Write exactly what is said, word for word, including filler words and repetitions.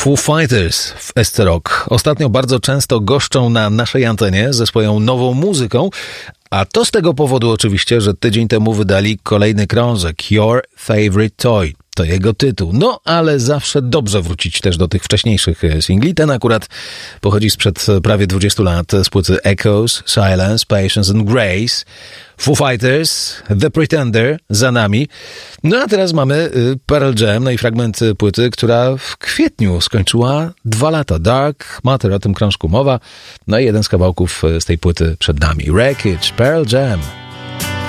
Foo Fighters w S C Rock. Ostatnio bardzo często goszczą na naszej antenie ze swoją nową muzyką, a to z tego powodu oczywiście, że tydzień temu wydali kolejny krążek Your Favorite Toy. To jego tytuł. No, ale zawsze dobrze wrócić też do tych wcześniejszych singli. Ten akurat pochodzi sprzed prawie dwudziestu lat z płyty Echoes, Silence, Patience and Grace. Foo Fighters, The Pretender za nami. No a teraz mamy Pearl Jam, no i fragment płyty, która w kwietniu skończyła dwa lata. Dark Matter, o tym krążku mowa. No i jeden z kawałków z tej płyty przed nami. Wreckage, Pearl Jam.